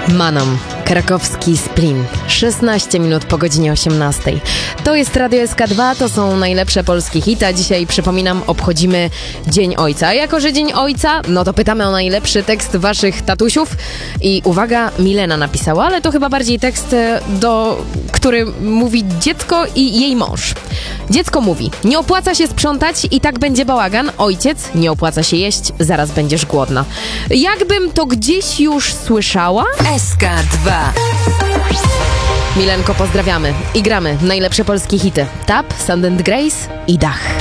Manom, krakowski Splin. 16 minut po godzinie 18. To jest Radio SK2, to są najlepsze polskie hity, a dzisiaj, przypominam, obchodzimy Dzień Ojca. A jako, że Dzień Ojca, no to pytamy o najlepszy tekst waszych tatusiów. I uwaga, Milena napisała, ale to chyba bardziej tekst, który mówi dziecko i jej mąż. Dziecko mówi: nie opłaca się sprzątać i tak będzie bałagan. Ojciec: nie opłaca się jeść, zaraz będziesz głodna. Jakbym to gdzieś już słyszała? SK2. Milenko, pozdrawiamy i gramy najlepsze polskie hity. Tap, Sand and Grace i Dach.